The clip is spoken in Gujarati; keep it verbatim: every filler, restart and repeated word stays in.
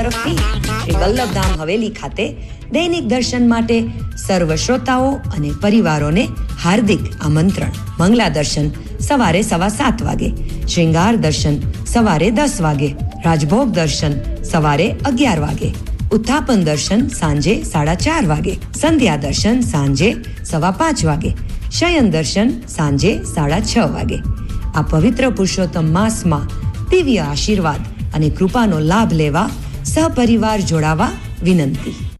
તરફથી શ્રી વલ્લભધામ હવેલી ખાતે દૈનિક દર્શન માટે સર્વ શ્રોતાઓ અને પરિવારોને હાર્દિક આમંત્રણ. મંગલા દર્શન સવારે સવા સાત વાગે, શ્રૃંગાર દર્શન સવારે દસ વાગે, રાજભોગ દર્શન સવારે અગિયાર વાગે, ઉત્થાપન દર્શન સાંજે સાડા ચાર વાગે, સંધ્યા દર્શન સાંજે સવા પાંચ વાગે, શયન દર્શન સાંજે સાડા છ વાગે. આ પવિત્ર પુરુષોત્તમ માસમાં દિવ્ય આશીર્વાદ અને કૃપાનો લાભ લેવા સહપરિવાર જોડાવા વિનંતી.